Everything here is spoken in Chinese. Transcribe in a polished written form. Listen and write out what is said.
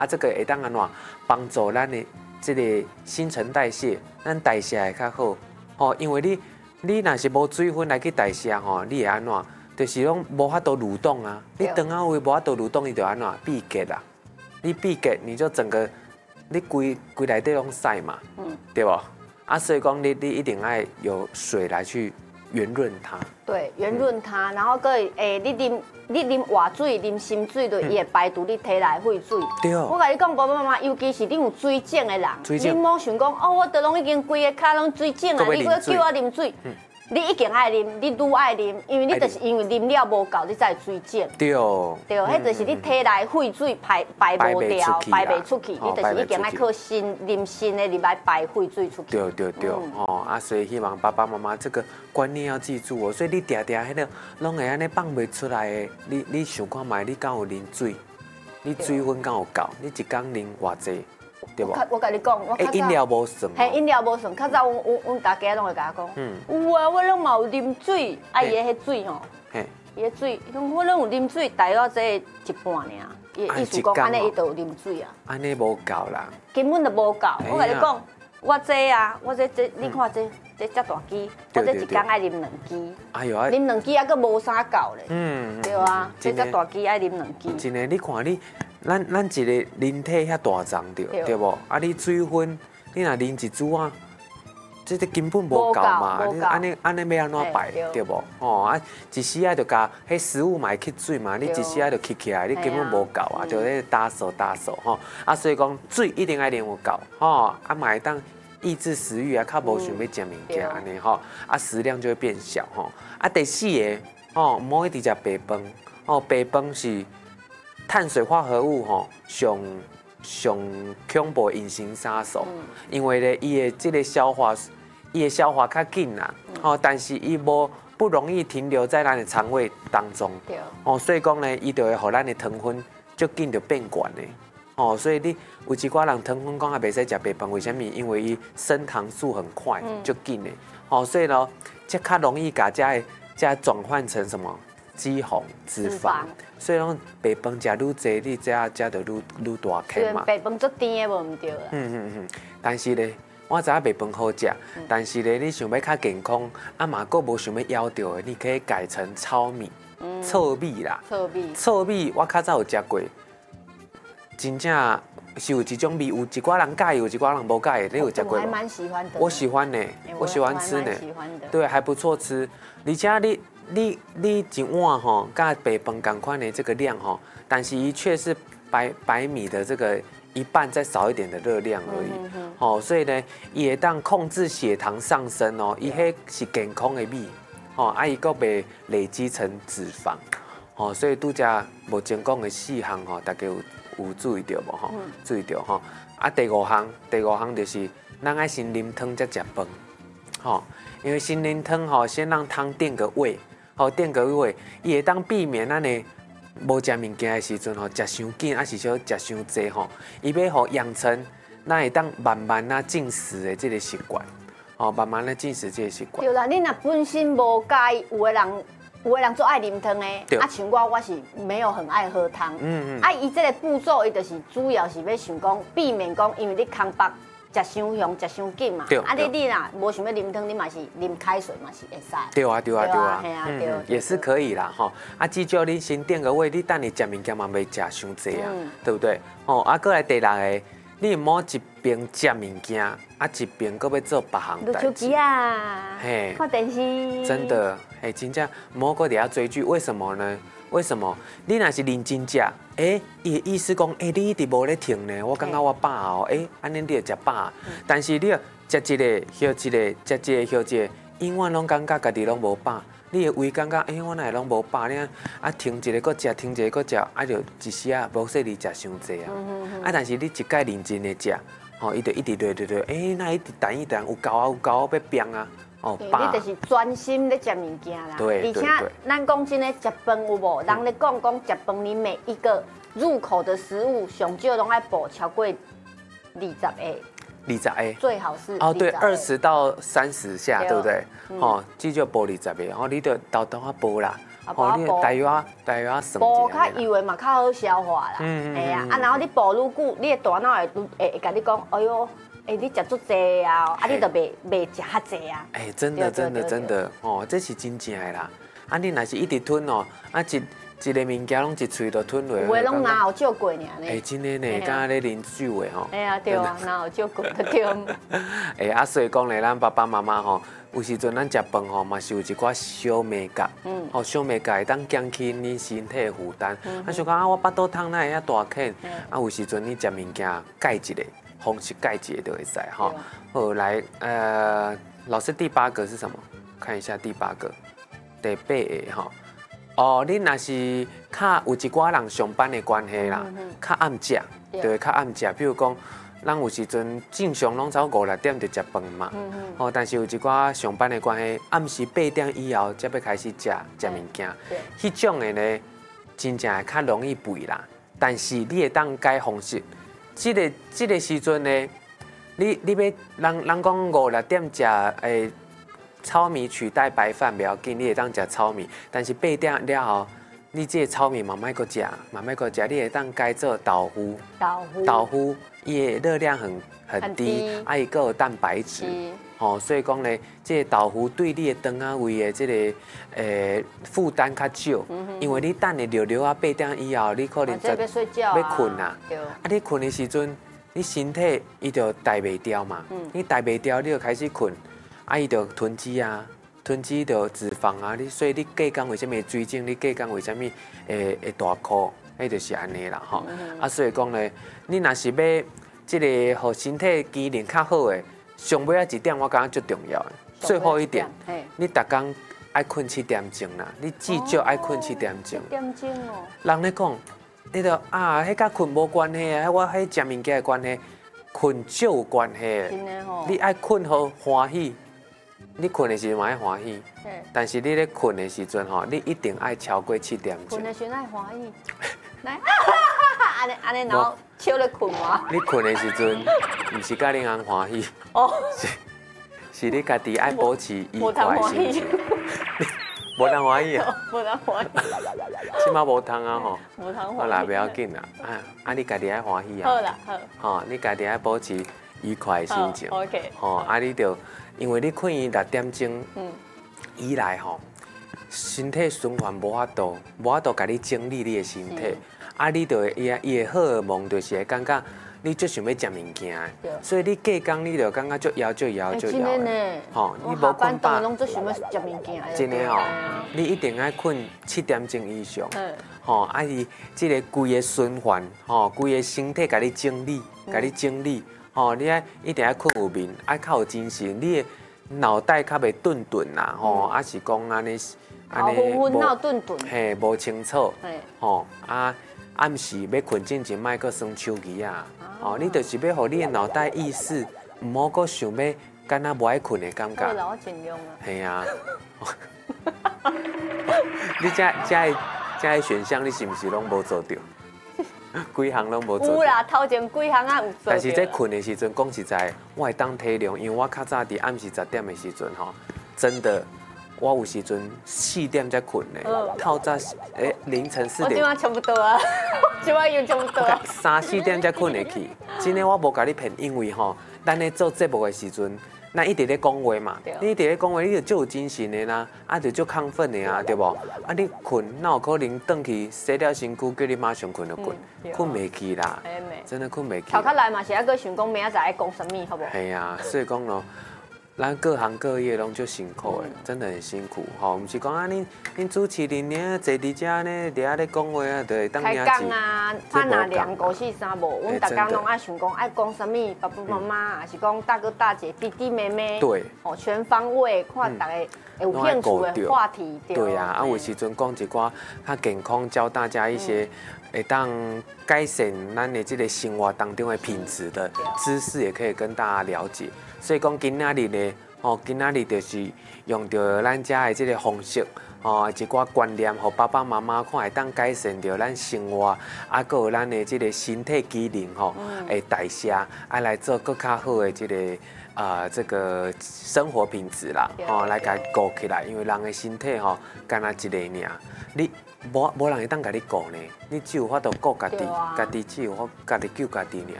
啊，这个会当安怎帮助咱的这个新陈代谢，咱代谢会较好。吼，因为你若是无水分来去代谢吼，你会安怎？就是拢无法度蠕动啊。你肠仔胃无法度蠕动，伊就安怎闭结啦。你闭结，你就整个你规内底拢塞嘛，对不？啊，所以讲你一定要有水来去圆润它。对， 圆润它，然后个你啉活水、啉新水，就伊会排除你体内废水。 对。 我甲你讲，爸爸妈妈，尤其是你有水肿的人，你莫想讲哦，我都拢已经规个脚拢水肿啊，你搁叫我啉水。你一定爱啉，你愈爱啉，因为你就是因为啉了无够，你才会水肿。 对。 对，迄就是你体内废水排无掉，排袂出去，你就是一定爱靠啉新的入来排废水出去。 对，哦啊，所以希望爸爸妈妈这个观念要记住哦。所以你常常迄个拢会安尼放袂出来的，你想看卖，你敢有啉水？你水分敢有够？你一天啉偌济？对不？ 我跟你讲，我饮料无算。 嘿，饮料无算。较早阮大家拢会甲我讲，有啊，我拢嘛有啉水，啊伊的迄水吼，伊的水，我拢有啉水，大约这一半尔。伊意思讲，安尼伊就有啉水啊。 安尼无够啦， 根本就无够。我跟你讲，我这啊，我这，你看这遮大支，我这一天爱啉2支。哎呦，啉2支还佫无啥够咧。对啊，这遮大支爱啉2支。 真的，你看你。咱一个人体遐大张对不？啊，你水分，你若啉一珠啊，这根本无够嘛。你安尼要安怎排对不？哦啊，一时啊就甲迄食物嘛吸水嘛，你一时啊就吸起来，你根本无够啊，就咧打手吼。啊，所以讲水一定爱啉有够吼，啊嘛会当抑制食欲啊，较无想要食物件安尼吼，啊食量就会变小吼。啊，第四个吼，唔好一直食白饭哦，白饭是。碳水化合物吼，上恐怖隐形杀手，因为咧，伊的这个消化较紧啦，吼，但是伊不容易停留在咱的肠胃当中，哦，所以讲呢，伊就会互咱的糖分就紧就变悬咧，哦，所以你有一寡人糖分讲也袂使食白饭，为什么？因为伊升糖速很快，就紧咧，哦，所以呢，这较容易把这转换成什么？脂肪、脂肪，所以讲白饭食愈多，你这就愈大颗嘛。 白饭足甜的无唔对啦。 但是咧，我知影白饭好食，但是咧，你想要较健康，啊嘛，佫无想要枵着的，你可以改成糙米、糙米啦。糙米我较早有食过，真正是有一种米，有一寡人介意，有一寡人无介意。你有食过吗？ 我还蛮喜欢的。 我喜欢呢，我喜欢吃呢。对，还不错吃，而且你一碗吼，跟白饭同款的这个量吼，但是伊却是白米的这个一半再少一点的热量而已。哦，所以呢，伊会当控制血糖上升哦，伊迄是健康的米，哦，啊伊佫袂累积成脂肪，哦，所以拄则无前讲的4项吼，大家有注意到无吼？注意到吼。啊，第五项就是咱爱先啉汤再食饭，吼，因为先啉汤吼，先让汤垫个胃。好，垫个胃，伊会当避免咱的无食物件的时阵吼，食伤紧，还是说食伤济吼，伊要吼养成咱会当慢慢啊进食的这个习惯，哦，慢慢的进食这个习惯。 对啦，你若本身无介意，有的人做爱啉汤的，啊，像我是没有很爱喝汤，啊，伊这个步骤伊就是主要是要想讲避免讲，因为你空腹。食伤凶、食伤紧嘛，啊你若无想要啉汤，你嘛是啉开水嘛是会使。 对啊，也是可以啦吼。啊，至少你先垫个胃，你等你食物件嘛袂食伤济啊，对不对？哦，啊，过来第6个，你唔好一边食物件，啊一边搁要做别项代志。 手机啊， 嘿， 看电视。 真的，嘿，真正唔好搁伫遐追剧，为什么呢？为什么？你若是认真食，伊的意思讲，你一直无咧停呢，我感觉我饱哦，安尼你就食饱。但是你食一个休一个，食一个休一个，永远拢感觉家己拢无饱。你的胃感觉，我哪会拢无饱？你啊停一个搁食，停一个搁食，啊就一时啊无说你食伤济啊。啊，但是你一概认真的食，吼，伊就一直对，那一直等有够啊要变啊。 哦，你就是专心咧食物件啦， 对， 而且咱讲真诶，食饭有无？人咧讲食饭，你每一个入口的食物，上少拢爱补超过20个 ，20个， 最好是哦，对，20到30下，对不对？哦，至少补20个，哦，你就豆啊补啦， 哦，你大约算补较油的嘛，较好消化啦。哎呀，然后你补愈久，你的大脑会甲你讲，哎呦，你食足济啊，你就袂食较济啊。 真的哦，这是真正的啦。你若是一直吞哦，一个物件拢一喙就吞落。 有诶，拢哪有照过尔呢？ 真的呢，敢若咧啉酒的吼。 对啊，哪有照过就对。 所以讲咧，咱爸爸妈妈吼，有时阵咱食饭吼，嘛是有一寡小美角。小美角会当减轻你身体的负担。想讲我巴肚痛哪会遐大坑？有时阵你食物件改一个方式，改一个就会使吼。好，来，老师第8个是什么？看一下第8个，第8个吼。你若是较有一寡人上班的关系啦，较暗食，就会较暗食。比如讲，咱有时阵正常拢差5、6点就食饭嘛。但是有一寡上班的关系，暗时8点以后才要开始食物件。迄种的呢，真正会较容易肥啦。但是你会当改方式，这个时阵呢，你要人讲5、6点食糙米取代白饭不要紧，你会当食糙米，但是8点了后，你这个糙米嘛莫搁食，你会当改做豆腐。豆腐伊的热量很低，伊个有蛋白质，所以讲呢，这个豆腐对你的肠仔胃的这个负担较少，因为你等的溜啊8点以后，你可能要睡觉要困啊，你困的时阵，你身体伊就代袂掉嘛，你代袂掉，你就开始困。伊就囤积就脂肪啊，所以你隔天为什么会水肿？你隔天为什么会大哭？迄就是安尼啦吼。所以讲呢，你若是要这个互身体机能较好的，上尾一点我感觉最重要的，最后一点，你逐天爱困7点钟啦，你至少爱困7点钟。7 点钟哦。 人咧讲，你就迄甲困无关系啊，我迄食物件的关系，困少有关系。 真的吼。 你爱困好欢喜。你困的时阵嘛爱欢喜，但是你咧困的时阵吼，你一定爱超过7点钟。 困的时阵爱欢喜，来，安尼然后笑咧困吗？ 你困的时阵，唔是甲恁翁欢喜，是你家己爱保持愉快的心情。无通欢喜啊！ 无通欢喜， 即马无通啊吼。 无通欢喜。 好啦，不要紧啦，你家己爱欢喜啊。 好啦，好。 你家己爱保持愉快的心情。 OK。 你就。因為你困伊6點鐘以來吼，身體循環無法度甲你整理你的身體，你就伊的荷爾蒙就是會感覺你最想要食物件，所以你隔工你就感覺足枵。 真的呢，你無困飽，攏最想要食物件。 真的吼，你一定愛困7點鐘以上，伊即個規個循環，規個身體甲你整理。你一定要困有眠，愛較有精神，你的腦袋較袂頓啦，還是講安尼， 腦頓， 嘿，無清楚，暗時要困之前，莫閣耍手機啊，你就是要互你的腦袋意識，唔好閣想要敢若無愛困的感覺。 我盡量啊。 係啊，你這個選項，你是毋是攏無做到？幾項攏無做。 有啦，頭前幾項啊有做。 但是在困的時陣，講實在，我會當體諒，因為我較早佇暗時10點的時陣吼，真的，我有時陣4點才困呢。透早凌晨4點。我今晚差不多啊，今晚又差不多。3、4點才困得去，真的我無甲你騙，因為吼，咱咧做節目的時陣。咱一直咧講話嘛，你一直咧講話，你就足有精神的啦，就足亢奮的啊，對無？你困，哪有可能轉去洗了身軀，叫你馬上困就困，困袂去啦，真的困袂去。 頭殼來嘛是還閣想講明仔載愛講什麼，好無？ 係啊，所以講咯，咱各行各業攏足辛苦的，真的很辛苦。吼，唔是講恁主持人呢，坐佇遮呢，佇遐咧講話啊，就會當領錢。開講啊，拍哪2、5、4、3無，阮逐工攏愛想講愛講什麼，爸爸媽媽，還是講大哥大姐、弟弟妹妹，對，全方位看大家有興趣的話題。對啊，有時陣講一寡較健康，教大家一些會當改善咱的這個生活當中的品質的知識，也可以跟大家了解。所以講今仔日呢， 哦，今仔日就是用着咱遮的这个方式，哦，一寡观念，互爸爸妈妈看会当改善着咱生活，啊，搁有咱的这个身体机能吼，会代谢，啊来做更较好的这个这个生活品质啦，哦，来甲顾起来，因为人的身体吼，干那一个尔，你无人会当甲你顾呢，你只有法度顾家己，家己只有法家己救家己尔。